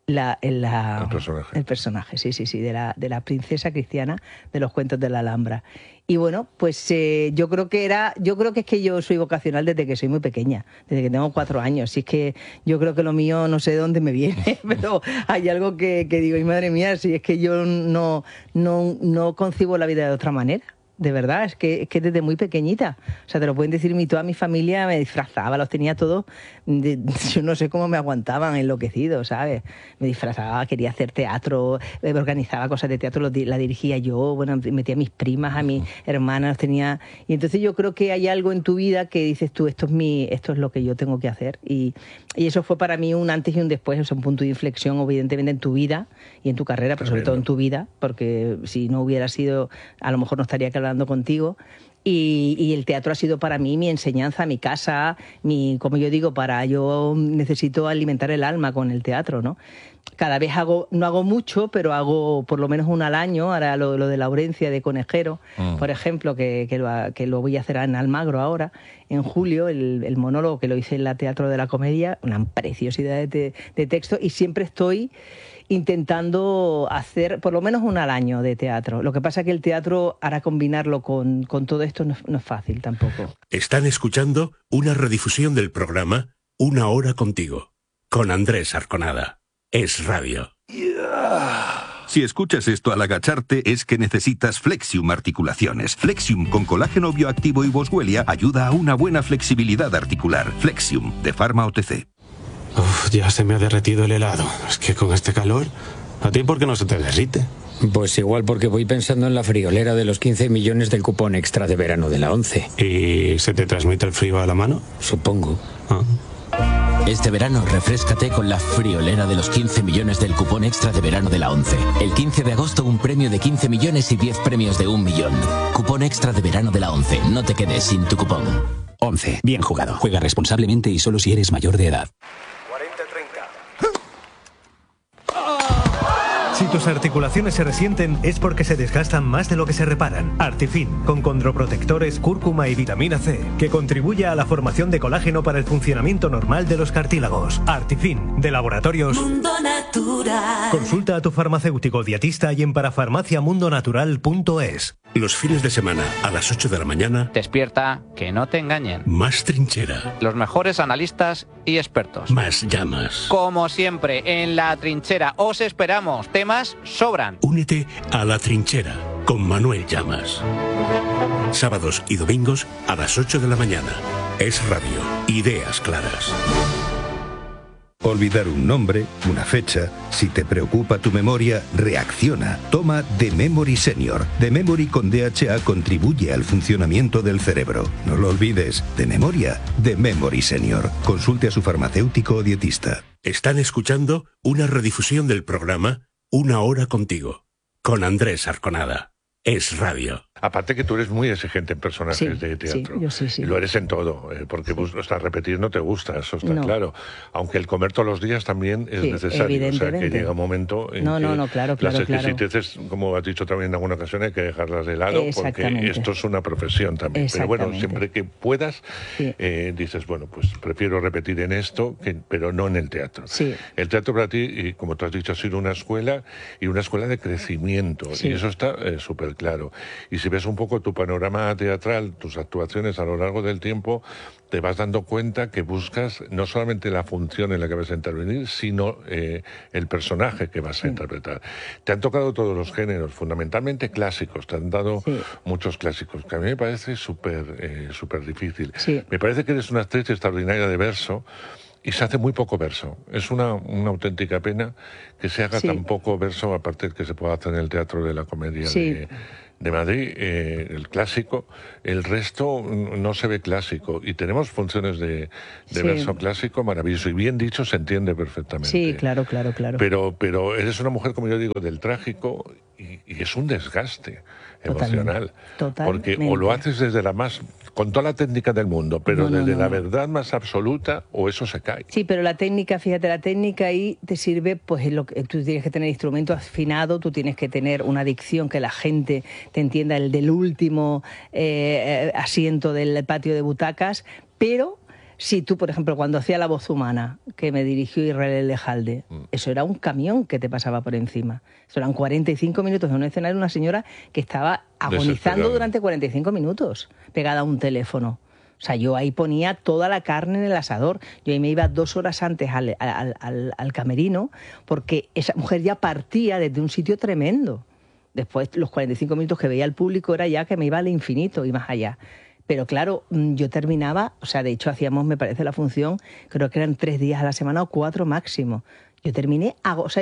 personaje, sí, de la princesa cristiana de los cuentos de la Alhambra. Y bueno, pues yo creo que es que yo soy vocacional desde que soy muy pequeña, desde que tengo 4 años. Si es que yo creo que lo mío no sé de dónde me viene, pero hay algo que digo, y madre mía, si es que yo no concibo la vida de otra manera. De verdad, es que desde muy pequeñita, o sea, te lo pueden decir, toda mi familia me disfrazaba, los tenía todos, yo no sé cómo me aguantaban enloquecidos, ¿sabes? Me disfrazaba, quería hacer teatro, organizaba cosas de teatro, la dirigía yo, bueno, metía a mis primas, a mis hermanas, los tenía, y entonces yo creo que hay algo en tu vida que dices tú, esto es lo que yo tengo que hacer, y eso fue para mí un antes y un después, o sea, un punto de inflexión, evidentemente, en tu vida y en tu carrera, pero sobre todo en tu vida, porque si no hubiera sido, a lo mejor no estaría hablando contigo, y el teatro ha sido para mí mi enseñanza, mi casa, como yo digo, yo necesito alimentar el alma con el teatro, ¿no? Cada vez no hago mucho, pero hago por lo menos 1 al año. Ahora lo de Laurencia de Conejero, por ejemplo, que lo voy a hacer en Almagro ahora, en julio, el monólogo que lo hice en la Teatro de la Comedia, una preciosidad de texto, y siempre estoy intentando hacer por lo menos 1 al año de teatro. Lo que pasa es que el teatro, ahora combinarlo con todo esto no es fácil tampoco. Están escuchando una redifusión del programa Una Hora Contigo, con Andrés Arconada. Es Radio. Si escuchas esto al agacharte es que necesitas Flexium Articulaciones. Flexium con colágeno bioactivo y boswellia ayuda a una buena flexibilidad articular. Flexium, de Pharma OTC. Ya se me ha derretido el helado. Es que con este calor, ¿a ti por qué no se te derrite? Pues igual porque voy pensando en la friolera de los 15 millones del cupón extra de verano de la 11. ¿Y se te transmite el frío a la mano? Supongo. Este verano refréscate con la friolera de los 15 millones del cupón extra de verano de la 11. El 15 de agosto un premio de 15 millones y 10 premios de 1 millón. Cupón extra de verano de la 11. No te quedes sin tu cupón. 11. Bien jugado. Juega responsablemente y solo si eres mayor de edad. Si tus articulaciones se resienten es porque se desgastan más de lo que se reparan. Artifin, con condroprotectores, cúrcuma y vitamina C, que contribuye a la formación de colágeno para el funcionamiento normal de los cartílagos. Artifin, de Laboratorios Mundo Natural. Consulta a tu farmacéutico dietista y en parafarmaciamundonatural.es. Los fines de semana a las 8 de la mañana. Despierta, que no te engañen. Más trinchera. Los mejores analistas y expertos. Más llamas. Como siempre, en La Trinchera os esperamos. Temas sobran. Únete a La Trinchera con Manuel Llamas. Sábados y domingos a las 8 de la mañana. Es Radio. Ideas claras. Olvidar un nombre, una fecha. Si te preocupa tu memoria, reacciona. Toma The Memory Senior. The Memory con DHA contribuye al funcionamiento del cerebro. No lo olvides. De memoria, The Memory Senior. Consulte a su farmacéutico o dietista. Están escuchando una redifusión del programa Una Hora Contigo, con Andrés Arconada. Es Radio. Aparte que tú eres muy exigente en personajes de teatro. Sí, yo sí. Y lo eres en todo, porque repetir no te gusta, eso está claro. Aunque el comer todos los días también es necesario. O sea, que llega un momento en que claro, las exquisiteces, como has dicho también en alguna ocasión, hay que dejarlas de lado, porque esto es una profesión también. Pero bueno, siempre que puedas, dices, bueno, pues prefiero repetir en esto, pero no en el teatro. Sí. El teatro para ti, y como tú has dicho, ha sido una escuela, y una escuela de crecimiento. Sí. Y eso está súper claro. Y si ves un poco tu panorama teatral, tus actuaciones a lo largo del tiempo, te vas dando cuenta que buscas no solamente la función en la que vas a intervenir, sino el personaje que vas a interpretar. Te han tocado todos los géneros, fundamentalmente clásicos, te han dado muchos clásicos, que a mí me parece súper difícil. Sí. Me parece que eres una actriz extraordinaria de verso, y se hace muy poco verso. Es una auténtica pena que se haga tan poco verso, aparte de que se pueda hacer en el Teatro de la Comedia de Madrid, el clásico. El resto no se ve clásico. Y tenemos funciones de verso clásico maravilloso. Y bien dicho, se entiende perfectamente. Sí, claro. Pero eres una mujer, como yo digo, del trágico, y es un desgaste emocional. Totalmente. Porque o lo haces desde con toda la técnica del mundo, pero desde la verdad más absoluta, o eso se cae. Sí, pero la técnica, fíjate, ahí te sirve, pues en lo que tú tienes que tener instrumento afinado, tú tienes que tener una dicción que la gente te entienda, el del último asiento del patio de butacas, pero si tú, por ejemplo, cuando hacía La Voz Humana, que me dirigió Israel Elejalde, eso era un camión que te pasaba por encima. Eso eran 45 minutos en un escenario, una señora que estaba agonizando durante 45 minutos, pegada a un teléfono. O sea, yo ahí ponía toda la carne en el asador. Yo ahí me iba 2 horas antes al camerino, porque esa mujer ya partía desde un sitio tremendo. Después, los 45 minutos que veía al público era ya que me iba al infinito y más allá. Pero claro, yo terminaba, o sea, de hecho hacíamos, me parece, la función, creo que eran 3 días a la semana o 4 máximo. Yo terminé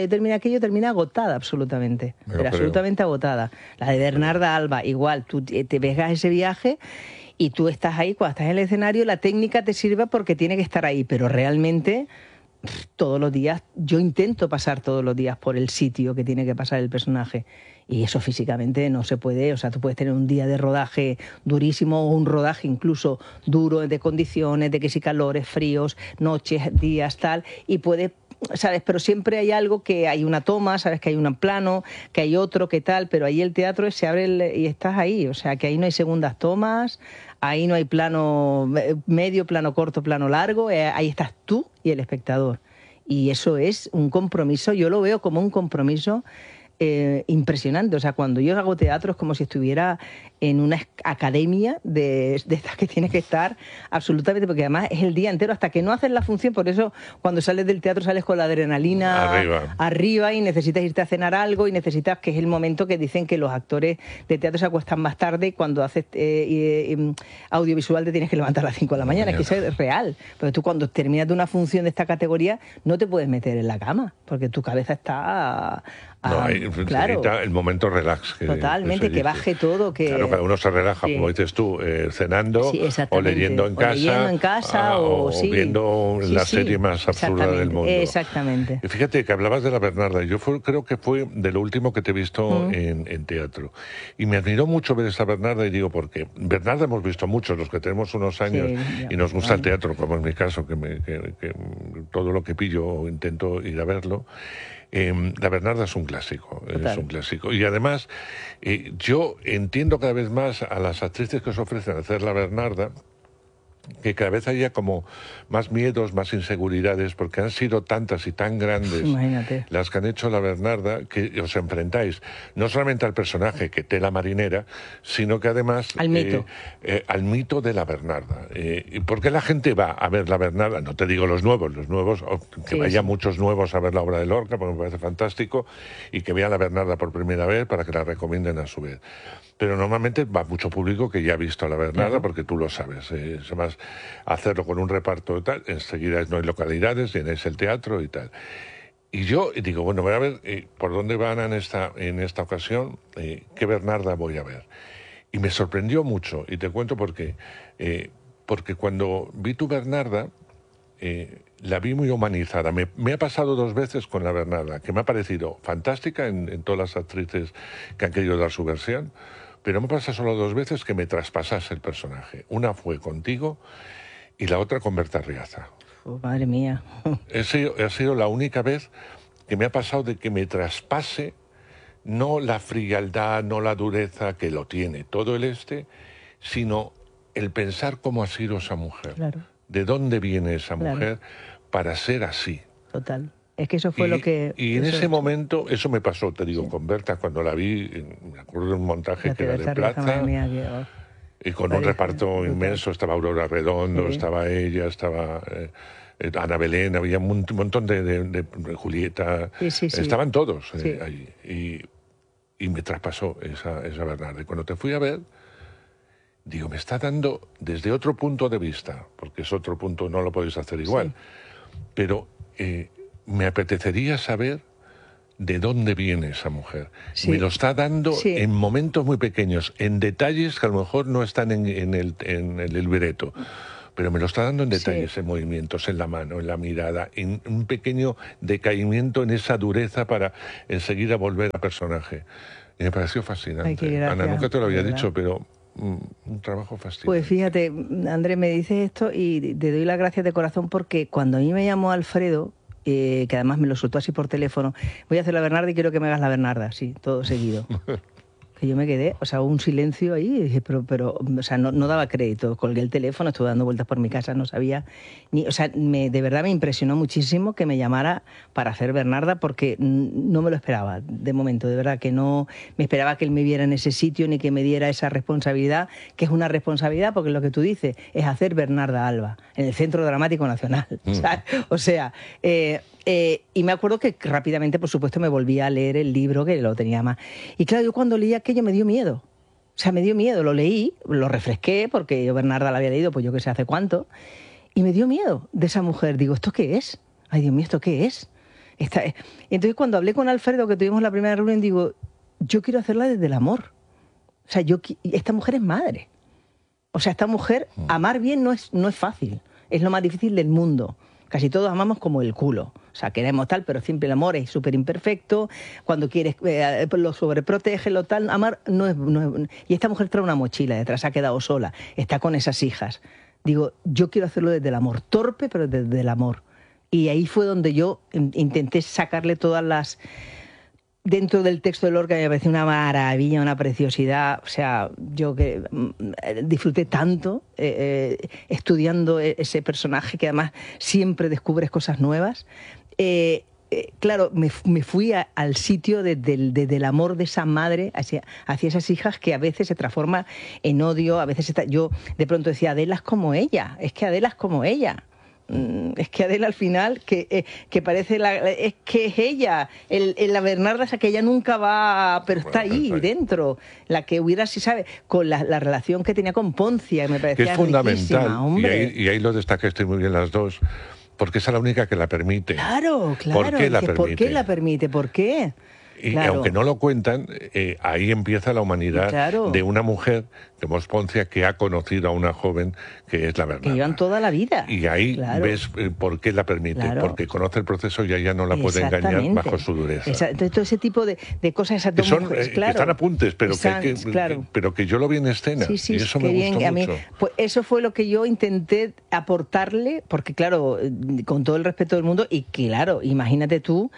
agotada absolutamente, pero absolutamente agotada. La de Bernarda Alba, igual, tú te veas ese viaje y tú estás ahí, cuando estás en el escenario, la técnica te sirve porque tiene que estar ahí, pero realmente todos los días, yo intento pasar todos los días por el sitio que tiene que pasar el personaje. Y eso físicamente no se puede, o sea, tú puedes tener un día de rodaje durísimo o un rodaje incluso duro de condiciones, de que si calores, fríos, noches, días, tal, y puede, ¿sabes? Pero siempre hay algo que hay una toma, ¿sabes? Que hay un plano, que hay otro, que tal, pero ahí el teatro se abre y estás ahí, o sea, que ahí no hay segundas tomas, ahí no hay plano medio, plano corto, plano largo, ahí estás tú y el espectador. Y eso es un compromiso, yo lo veo como un compromiso impresionante. O sea, cuando yo hago teatro es como si estuviera en una academia de estas que tienes que estar absolutamente, porque además es el día entero hasta que no haces la función. Por eso cuando sales del teatro sales con la adrenalina arriba y necesitas irte a cenar algo y necesitas, que es el momento que dicen que los actores de teatro se acuestan más tarde y cuando haces audiovisual te tienes que levantar a las 5 de la mañana. Es que eso es real, porque tú cuando terminas de una función de esta categoría no te puedes meter en la cama porque tu cabeza está necesita el momento relax. Totalmente, que baje todo. Claro, cada uno se relaja, como dices tú, cenando o leyendo en casa, o viendo la serie más absurda del mundo. Exactamente. Y fíjate que hablabas de la Bernarda. Yo creo que fue de lo último que te he visto en teatro. Y me admiró mucho ver esa Bernarda y digo, porque Bernarda hemos visto muchos, los que tenemos unos años y nos gusta el teatro, como en mi caso, que todo lo que pillo intento ir a verlo. La Bernarda es un clásico, Total. es un clásico. Y además, yo entiendo cada vez más a las actrices que os ofrecen hacer la Bernarda, que cada vez haya como más miedos, más inseguridades, porque han sido tantas y tan grandes Imagínate. las que han hecho la Bernarda, que os enfrentáis no solamente al personaje que tela marinera, sino que además al mito, al mito de la Bernarda. ¿Por qué la gente va a ver la Bernarda? No te digo los nuevos, que vaya muchos nuevos a ver la obra de Lorca, porque me parece fantástico, y que vean la Bernarda por primera vez para que la recomienden a su vez. Pero normalmente va mucho público que ya ha visto a la Bernarda, claro, porque tú lo sabes. Además, hacerlo con un reparto y tal, enseguida no hay localidades, llenáis el teatro y tal. Y yo digo, bueno, voy a ver por dónde van en esta ocasión, qué Bernarda voy a ver. Y me sorprendió mucho, y te cuento por qué. Porque cuando vi tu Bernarda, la vi muy humanizada. Me ha pasado 2 veces con la Bernarda, que me ha parecido fantástica en todas las actrices que han querido dar su versión, pero me pasa solo 2 veces que me traspasase el personaje. Una fue contigo y la otra con Berta Riaza. Oh, madre mía. Ha sido la única vez que me ha pasado de que me traspase no la frialdad, no la dureza que lo tiene todo sino el pensar cómo ha sido esa mujer. Claro. De dónde viene esa mujer para ser así. Total. Es que eso fue lo que... Y en ese momento, eso me pasó, te digo, con Berta, cuando la vi, me acuerdo de un montaje que era de Plaza, y con un reparto inmenso, estaba Aurora Redondo, estaba ella, estaba Ana Belén, había un montón de Julieta, estaban todos ahí. Y me traspasó esa Bernarda. Y cuando te fui a ver, digo, me está dando desde otro punto de vista, porque es otro punto, no lo podéis hacer igual, pero... me apetecería saber de dónde viene esa mujer. Me lo está dando en momentos muy pequeños, en detalles que a lo mejor no están en el libreto, pero me lo está dando en detalles, en movimientos, en la mano, en la mirada, en un pequeño decaimiento en esa dureza para enseguida volver al personaje. Y me pareció fascinante. Ana, nunca te lo había dicho, pero... un trabajo fascinante. Pues fíjate, Andrés, me dices esto y te doy las gracias de corazón, porque cuando a mí me llamó Alfredo, que además me lo soltó así por teléfono, voy a hacer la Bernarda y quiero que me hagas la Bernarda, sí, todo seguido. Que yo me quedé, o sea, un silencio ahí, y dije, pero o sea, no daba crédito. Colgué el teléfono, estuve dando vueltas por mi casa, no sabía ni, o sea, de verdad me impresionó muchísimo que me llamara para hacer Bernarda, porque no me lo esperaba, de momento, de verdad que no me esperaba que él me viera en ese sitio, ni que me diera esa responsabilidad, que es una responsabilidad, porque lo que tú dices es hacer Bernarda Alba, en el Centro Dramático Nacional, ¿sabes? O sea... y me acuerdo que rápidamente, por supuesto, me volví a leer el libro, que lo tenía más. Y claro, yo cuando leí aquello me dio miedo. O sea, me dio miedo. Lo leí, lo refresqué, porque yo Bernarda la había leído, pues yo que sé hace cuánto. Y me dio miedo de esa mujer. Digo, ¿esto qué es? Ay, Dios mío, ¿esto qué es? Entonces, cuando hablé con Alfredo, que tuvimos la primera reunión, digo, yo quiero hacerla desde el amor. O sea, esta mujer es madre. O sea, esta mujer, amar bien no es fácil. Es lo más difícil del mundo. Casi todos amamos como el culo. O sea, queremos tal, pero siempre el amor es súper imperfecto. Cuando quieres, lo sobreprotege, lo tal. Amar no es... Y esta mujer trae una mochila detrás, ha quedado sola, está con esas hijas. Digo, yo quiero hacerlo desde el amor. Torpe, pero desde el amor. Y ahí fue donde yo intenté sacarle todas las... Dentro del texto de Lorca me pareció una maravilla, una preciosidad. O sea, yo que disfruté tanto estudiando ese personaje, que además siempre descubres cosas nuevas. Claro, me fui al sitio desde el amor de esa madre hacia esas hijas, que a veces se transforma en odio, a veces yo de pronto decía, Adela es como ella, es que Adela es como ella. Es que Adela al final, que parece es que es ella, la Bernarda, esa que ella nunca va, pero está ahí dentro, la que hubiera, si sabe, con la relación que tenía con Poncia, me parecía que es fundamental, hombre. Y ahí lo destacaste muy bien las dos, porque esa es la única que la permite. Claro. ¿Por qué la permite? ¿Por qué la permite? ¿Por qué? Y aunque no lo cuentan, ahí empieza la humanidad de una mujer como Poncia, que ha conocido a una joven que es la Bernarda. Que llevan toda la vida. Y ahí ves por qué la permite, porque conoce el proceso y ella no la puede engañar bajo su dureza. Entonces, todo ese tipo de cosas, esas dos mujeres, que están apuntes, pero pero que yo lo vi en escena. Sí, y eso me gustó a mí, mucho. Pues eso fue lo que yo intenté aportarle, porque claro, con todo el respeto del mundo, y claro, imagínate tú,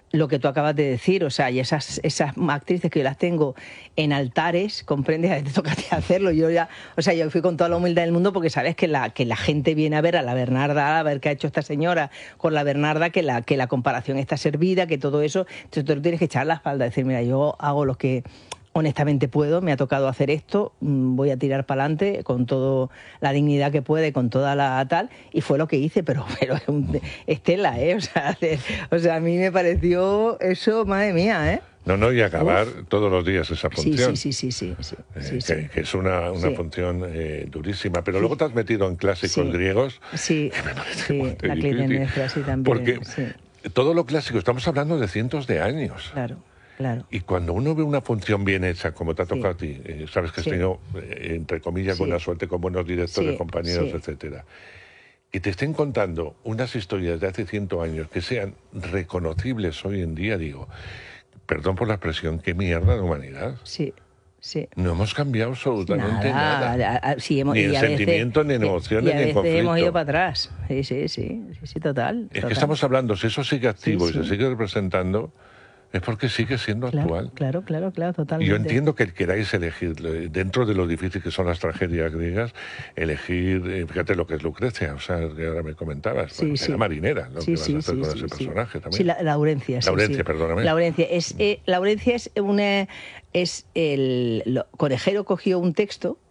lo que tú acabas de decir, o sea, y esas actrices que yo las tengo en altares, comprendes, a veces toca hacerlo, yo fui con toda la humildad del mundo porque sabes que la gente viene a ver a la Bernarda, a ver qué ha hecho esta señora con la Bernarda, que la comparación está servida, que todo eso, entonces tú tienes que echar la espalda, decir, mira, yo hago lo que honestamente puedo, me ha tocado hacer esto, voy a tirar para adelante con toda la dignidad que puede, con toda la tal, y fue lo que hice, pero Estela, o sea, a mí me pareció eso, madre mía, ¿eh? No, y acabar todos los días esa función. Sí. Que es una función durísima. Pero luego te has metido en clásicos griegos. Sí, que me parece muy la Clitemnestra, sí, también. Porque todo lo clásico, estamos hablando de cientos de años. Claro. Y cuando uno ve una función bien hecha, como te ha tocado a ti, sabes que has tenido, entre comillas, buena suerte con buenos directores, compañeros, etcétera, y te estén contando unas historias de hace 100 años que sean reconocibles hoy en día, digo, perdón por la expresión, qué mierda de humanidad. Sí. No hemos cambiado absolutamente nada. Ni en sentimientos, ni en emociones, ni en conflicto. Hemos ido para atrás. Sí, total. Es que estamos hablando, si eso sigue activo y se sigue representando, es porque sigue siendo actual. Claro, totalmente. Y yo entiendo que queráis elegir, dentro de lo difícil que son las tragedias griegas, elegir, fíjate lo que es Lucrecia, o sea, que ahora me comentabas, era marinera, lo que vas a hacer con ese personaje también. Sí, Laurencia. Laurencia, perdóname. Laurencia Conejero cogió un texto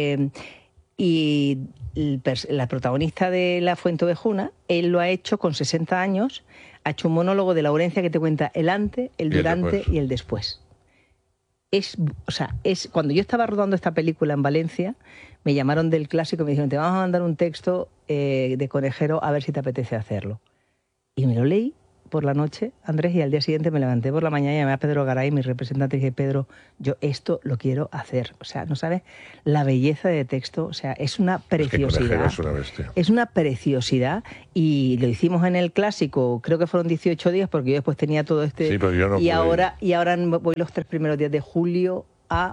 y la protagonista de La Fuenteovejuna, él lo ha hecho con 60 años, ha hecho un monólogo de Laurencia que te cuenta el antes, el durante y el después. Cuando yo estaba rodando esta película en Valencia, me llamaron del Clásico y me dijeron, te vamos a mandar un texto de Conejero a ver si te apetece hacerlo. Y me lo leí por la noche, Andrés, y al día siguiente me levanté por la mañana y llamé a Pedro Garay, mi representante, y dije, Pedro, yo esto lo quiero hacer. O sea, no sabes la belleza de texto, o sea, es una preciosidad. Es una bestia. Es una preciosidad y lo hicimos en el Clásico, creo que fueron 18 días porque yo después tenía todo este... Sí, pero yo no y ahora voy los 3 primeros días de julio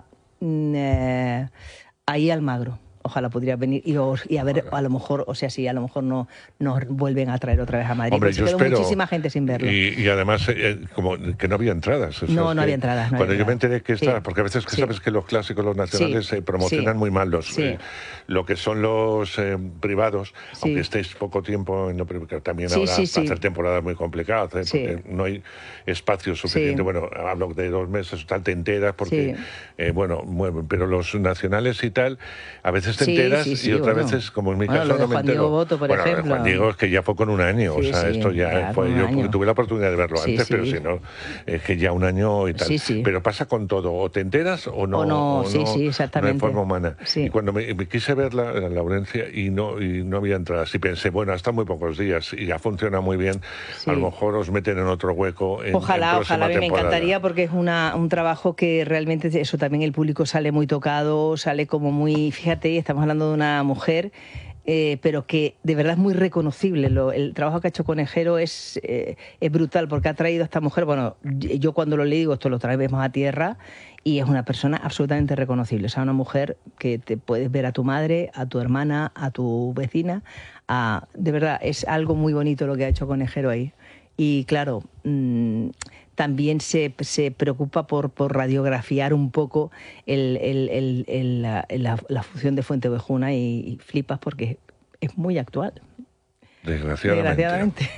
ahí al Magro. Ojalá pudiera venir y a ver, a lo mejor, o sea, sí, a lo mejor nos vuelven a traer otra vez a Madrid. Hombre, yo espero, muchísima gente sin verlo. Y además, como que no había entradas. No había entradas. Cuando yo me enteré que estaba, porque a veces sabes que los clásicos, los nacionales, se promocionan muy mal lo que son los privados, aunque estéis poco tiempo, también ahora hacer temporadas muy complicadas, porque no hay espacio suficiente. Bueno, hablo de 2 meses, tal, te enteras, porque, pero los nacionales y tal, a veces te enteras y otras veces, como en mi caso, no me entero. Boto, por ejemplo. Juan Diego es que ya fue con 1 año, o sea, esto ya fue yo, porque tuve la oportunidad de verlo antes, pero si no, es que ya 1 año y tal. Pero pasa con todo, o te enteras o no, exactamente. No hay forma humana. Y cuando me quise ver la Laurencia y no había entradas, y pensé, bueno, hasta muy pocos días y ya funciona muy bien, a lo mejor os meten en otro hueco en ojalá, a mí me encantaría, porque es un trabajo que realmente eso también el público sale muy tocado, sale como muy, fíjate, estamos hablando de una mujer, pero que de verdad es muy reconocible. El trabajo que ha hecho Conejero es brutal, porque ha traído a esta mujer, bueno, yo cuando lo leí digo, esto lo traemos a tierra, y es una persona absolutamente reconocible. O sea, una mujer que te puedes ver a tu madre, a tu hermana, a tu vecina. De verdad, es algo muy bonito lo que ha hecho Conejero ahí. Y claro, también se preocupa por radiografiar un poco la función de Fuenteovejuna y flipas porque es muy actual. Desgraciadamente.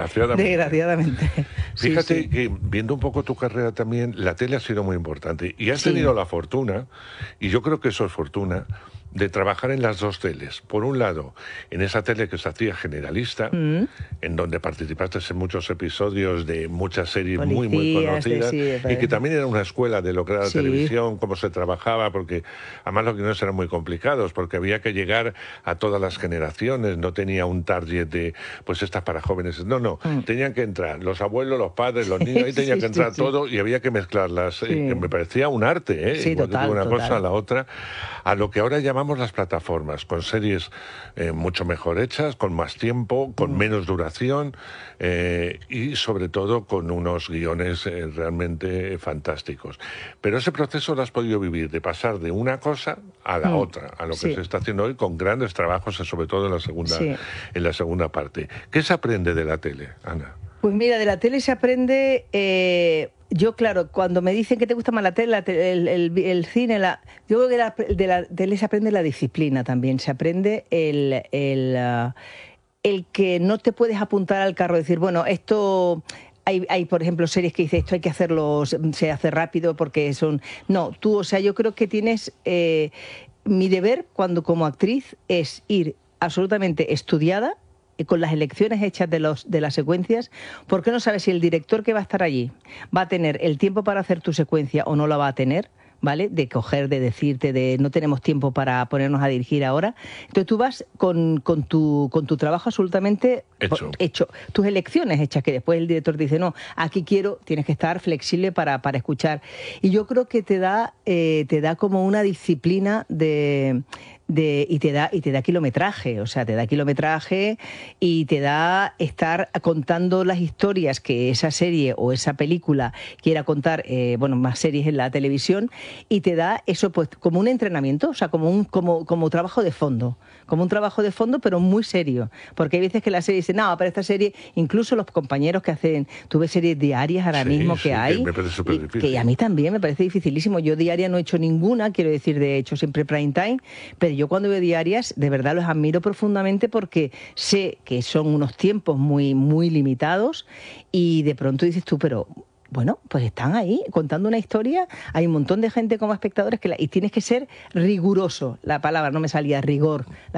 Fíjate que viendo un poco tu carrera también, la tele ha sido muy importante y has tenido la fortuna, y yo creo que eso es fortuna, de trabajar en las 2 teles. Por un lado, en esa tele que se hacía generalista, en donde participaste en muchos episodios de muchas series muy conocidas, y que también era una escuela de lo que era la televisión, cómo se trabajaba, porque además los guiones eran muy complicados, porque había que llegar a todas las generaciones, no tenía un target de, pues estas para jóvenes, tenían que entrar los abuelos, los padres, los niños, ahí tenía que entrar todo y había que mezclarlas, que me parecía un arte, igual que una cosa a la otra, a lo que ahora llamamos las plataformas, con series mucho mejor hechas, con más tiempo, con menos duración y sobre todo con unos guiones realmente fantásticos. Pero ese proceso lo has podido vivir, de pasar de una cosa a la otra, a lo que se está haciendo hoy con grandes trabajos, sobre todo en la segunda parte. ¿Qué se aprende de la tele, Ana? Pues mira, de la tele se aprende... yo, claro, cuando me dicen que te gusta más la tele, el cine, yo creo que de la tele se aprende la disciplina también. Se aprende el que no te puedes apuntar al carro y decir, bueno, esto... Hay, por ejemplo, series que dice esto hay que hacerlo, se hace rápido porque son... No, tú, o sea, yo creo que tienes... mi deber como actriz es ir absolutamente estudiada, con las elecciones hechas de las secuencias, porque no sabes si el director que va a estar allí va a tener el tiempo para hacer tu secuencia o no la va a tener, ¿vale? De coger, de decirte, de no tenemos tiempo para ponernos a dirigir ahora. Entonces tú vas con tu trabajo absolutamente hecho, tus elecciones hechas, que después el director te dice, no, aquí tienes que estar flexible para escuchar. Y yo creo que te da como una disciplina y te da kilometraje, o sea, te da kilometraje y te da estar contando las historias que esa serie o esa película quiera contar, más series en la televisión, y te da eso pues como un entrenamiento, o sea, como trabajo de fondo, pero muy serio, porque hay veces que la serie dice, no, pero esta serie, incluso los compañeros que hacen, tú ves series diarias ahora mismo que hay, que me parece súper difícil. Que a mí también me parece dificilísimo. Yo diaria no he hecho ninguna, quiero decir, de hecho siempre prime time, pero yo cuando veo diarias, de verdad los admiro profundamente porque sé que son unos tiempos muy, muy limitados y de pronto dices tú, pero... Bueno, pues están ahí contando una historia, hay un montón de gente como espectadores y tienes que ser riguroso, la palabra no me salía, rigor, la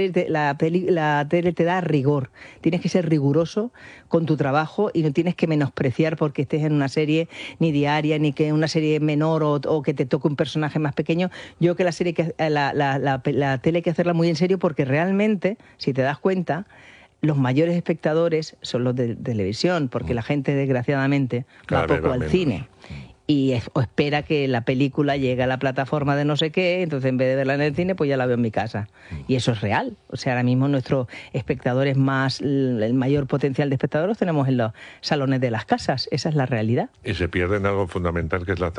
tele te da rigor, tienes que ser riguroso con tu trabajo y no tienes que menospreciar porque estés en una serie ni diaria, ni que una serie menor o que te toque un personaje más pequeño. Yo creo que la tele hay que hacerla muy en serio porque realmente, si te das cuenta, los mayores espectadores son los de televisión, porque la gente, desgraciadamente, va poco al cine. O espera que la película llegue a la plataforma de no sé qué, entonces en vez de verla en el cine, pues ya la veo en mi casa. Y eso es real. O sea, ahora mismo nuestros espectadores el mayor potencial de espectadores los tenemos en los salones de las casas. Esa es la realidad. Y se pierden algo fundamental, que es la